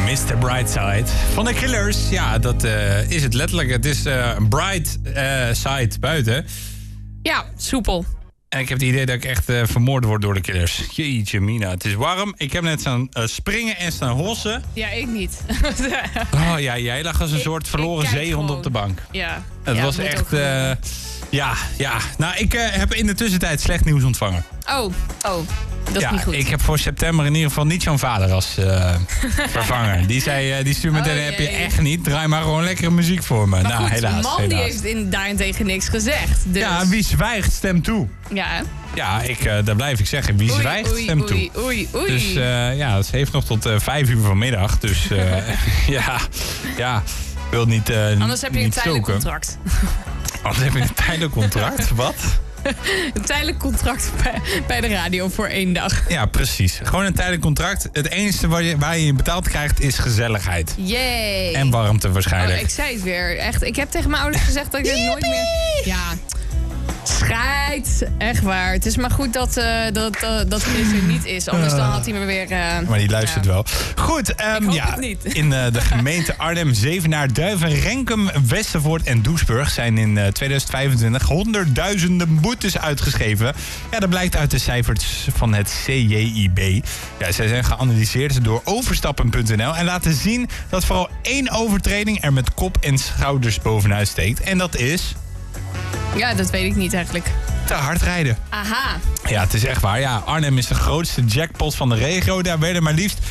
Mr. Brightside van de Killers. Ja, dat is het letterlijk. Het is bright side buiten. Ja, soepel. En ik heb het idee dat ik echt vermoord word door de Killers. Jeetje mina, het is warm. Ik heb net staan springen en staan hossen. Ja, ik niet. Oh ja, jij lag als een soort verloren zeehond gewoon op de bank. Ja. Het was moet echt... ook ja. Nou, ik heb in de tussentijd slecht nieuws ontvangen. Oh, dat is niet goed. Ik heb voor september in ieder geval niet zo'n vader als vervanger. Die zei, die stuurt meteen, heb je echt niet. Draai maar gewoon lekkere muziek voor me. Maar nou, goed, helaas. man die heeft daarentegen niks gezegd. Dus. Ja, wie zwijgt, stemt toe. Ja. Ja, dat blijf ik zeggen. Wie zwijgt, stemt toe. Oei. Dus ze heeft nog tot 5 uur vanmiddag. Dus ja, wil niet anders heb je een tijdelijk contract. Anders heb je een tijdelijk contract? Wat? Een tijdelijk contract bij de radio voor 1 dag. Ja, precies. Gewoon een tijdelijk contract. Het enige waar je betaald krijgt is gezelligheid. Yay. En warmte waarschijnlijk. Oh, ik zei het weer. Echt, ik heb tegen mijn ouders gezegd dat ik het nooit meer... Ja, schijt. Echt waar. Het is maar goed dat Chris er niet is. Anders dan had hij me weer... Maar die luistert wel. Goed, ik hoop het niet. In de gemeente Arnhem, Zevenaar, Duiven, Renkum, Westervoort en Doesburg zijn in 2025 honderdduizenden boetes uitgeschreven. Ja, dat blijkt uit de cijfers van het CJIB. Ja, zij zijn geanalyseerd door overstappen.nl en laten zien dat vooral 1 overtreding er met kop en schouders bovenuit steekt. En dat is... Ja, dat weet ik niet eigenlijk. Te hard rijden. Aha. Ja, het is echt waar. Ja, Arnhem is de grootste jackpot van de regio. Daar werden maar liefst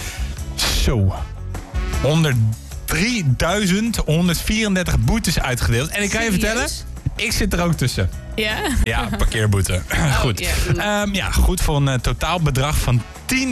103.134 boetes uitgedeeld. En ik kan je vertellen, ik zit er ook tussen. Ja? Ja, parkeerboete. Goed. Goed voor een totaalbedrag van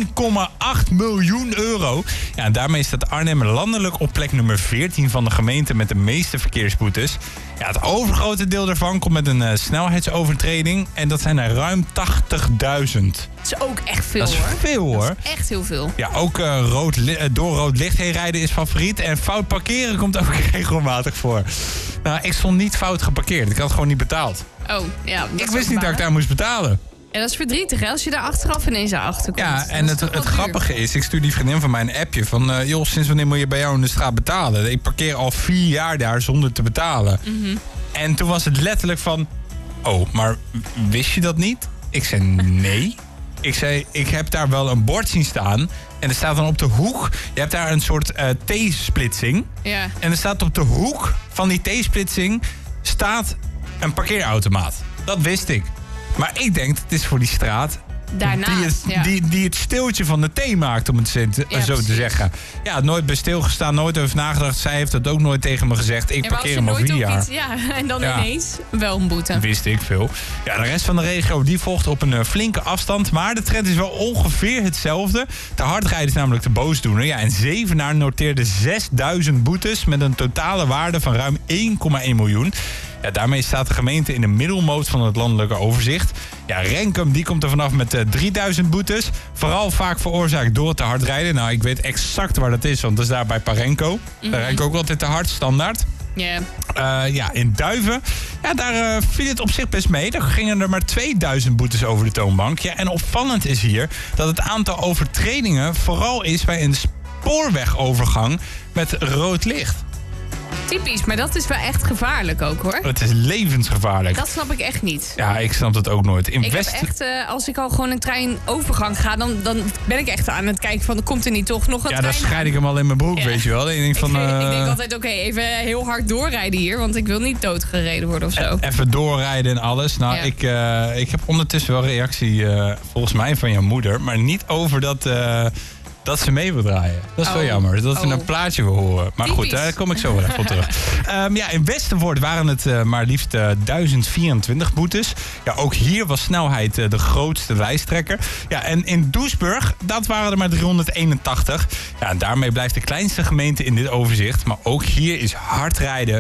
10,8 miljoen euro. Ja, en daarmee staat Arnhem landelijk op plek nummer 14 van de gemeente met de meeste verkeersboetes. Ja, het overgrote deel daarvan komt met een snelheidsovertreding. En dat zijn er ruim 80.000. Dat is ook echt veel, hoor. Dat is veel, hoor. Dat is echt heel veel. Ja, ook door rood licht heen rijden is favoriet. En fout parkeren komt ook regelmatig voor. Nou, ik stond niet fout geparkeerd. Ik had gewoon niet betaald. Oh, ja. Ik wist niet dat ik daar moest betalen. En dat is verdrietig, hè? Als je daar achteraf ineens achter komt. Ja, en het grappige is, ik stuur die vriendin van mij een appje van... joh, sinds wanneer moet je bij jou in de straat betalen? Ik parkeer al 4 jaar daar zonder te betalen. Mm-hmm. En toen was het letterlijk van... Oh, maar wist je dat niet? Ik zei, nee. Ik zei, ik heb daar wel een bord zien staan. En er staat dan op de hoek... Je hebt daar een soort T-splitsing. Ja. En er staat op de hoek van die T-splitsing... staat een parkeerautomaat. Dat wist ik. Maar ik denk, het is voor die straat... Daarnaast, die het stiltje van de thee maakt, om het zo te zeggen. Ja, nooit bij stilgestaan, nooit over nagedacht. Zij heeft dat ook nooit tegen me gezegd. Ik parkeer hem al 4 jaar. En dan ineens wel een boete. Wist ik veel. Ja, de rest van de regio die volgt op een flinke afstand. Maar de trend is wel ongeveer hetzelfde. Te hard rijden is namelijk de boosdoener. Ja, en Zevenaar noteerde 6.000 boetes met een totale waarde van ruim 1,1 miljoen. Ja, daarmee staat de gemeente in de middelmoot van het landelijke overzicht. Ja, Renkum die komt er vanaf met 3000 boetes. Vooral vaak veroorzaakt door te hard rijden. Nou, ik weet exact waar dat is, want dat is daar bij Parenco. Mm-hmm. Daar rijd ik ook altijd te hard, standaard. Yeah. In Duiven, ja, daar viel het op zich best mee. Daar gingen er maar 2000 boetes over de toonbank. Ja, en opvallend is hier dat het aantal overtredingen vooral is bij een spoorwegovergang met rood licht. Typisch, maar dat is wel echt gevaarlijk ook, hoor. Het is levensgevaarlijk. Dat snap ik echt niet. Ja, ik snap dat ook nooit. Heb echt, als ik al gewoon een treinovergang ga, dan ben ik echt aan het kijken van, komt er niet toch nog een trein? Ja, dan scheid ik hem al in mijn broek, weet je wel. Ik denk altijd, oké, even heel hard doorrijden hier, want ik wil niet doodgereden worden of zo. Even doorrijden en alles. Nou, ik heb ondertussen wel reactie, volgens mij van jouw moeder, maar niet over dat ze mee wil draaien. Dat is wel jammer. Dat we een plaatje wil horen. Maar goed, daar kom ik zo wel even op terug. In Westervoort waren het maar liefst 1024 boetes. Ja, ook hier was snelheid de grootste lijsttrekker. Ja, en in Doesburg, dat waren er maar 381. Ja, en daarmee blijft de kleinste gemeente in dit overzicht. Maar ook hier is hard rijden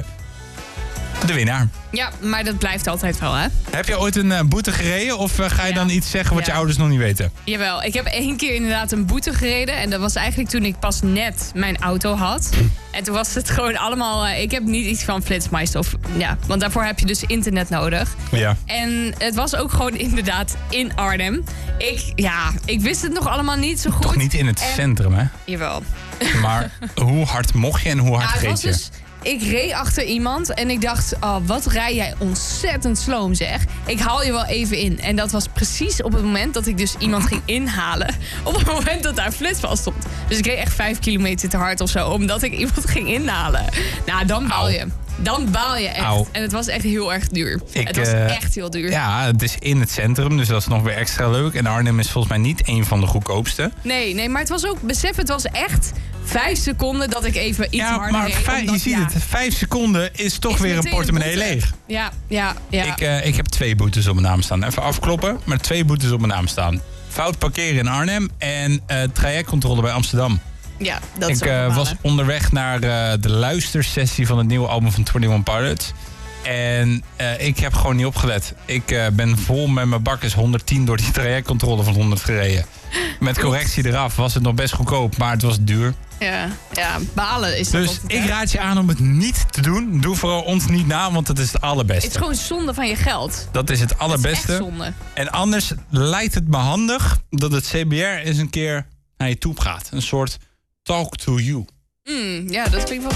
de winnaar. Ja, maar dat blijft altijd wel, hè? Heb je ooit een boete gereden? Of ga je dan iets zeggen wat je ouders nog niet weten? Jawel, ik heb 1 keer inderdaad een boete gereden. En dat was eigenlijk toen ik pas net mijn auto had. En toen was het gewoon allemaal... ik heb niet iets van Flitsmeister. Want daarvoor heb je dus internet nodig. Ja. En het was ook gewoon inderdaad in Arnhem. Ik wist het nog allemaal niet zo goed. Toch niet in het centrum, hè? Jawel. Maar hoe hard mocht je en hoe hard reed je? Dus, ik reed achter iemand en ik dacht, wat rij jij ontzettend sloom zeg. Ik haal je wel even in. En dat was precies op het moment dat ik dus iemand ging inhalen. Op het moment dat daar flitspaal stond. Dus ik reed echt 5 kilometer te hard of zo, omdat ik iemand ging inhalen. Nou, dan baal je. Dan baal je echt. Auw. En het was echt heel erg duur. Het was echt heel duur. Ja, het is in het centrum, dus dat is nog weer extra leuk. En Arnhem is volgens mij niet een van de goedkoopste. Nee, maar het was ook, besef, het was echt 5 seconden dat ik even iets harder reed. Ja, maar je ziet het, 5 seconden is toch weer een portemonnee leeg. Ja. Ik heb 2 boetes op mijn naam staan. Even afkloppen, maar 2 boetes op mijn naam staan. Fout parkeren in Arnhem en trajectcontrole bij Amsterdam. Ja, dat is Ik was onderweg naar de luistersessie van het nieuwe album van 21 Pilots. En ik heb gewoon niet opgelet. Ik ben vol met mijn bakkes 110 door die trajectcontrole van 100 gereden. Met correctie eraf was het nog best goedkoop, maar het was duur. Ja, balen is dat. Dus ik raad je aan om het niet te doen. Doe vooral ons niet na, want het is het allerbeste. Het is gewoon zonde van je geld. Dat is het allerbeste. Dat is echt zonde. En anders lijkt het me handig dat het CBR eens een keer naar je toe gaat. Een soort talk to you. Ja, dat klinkt wel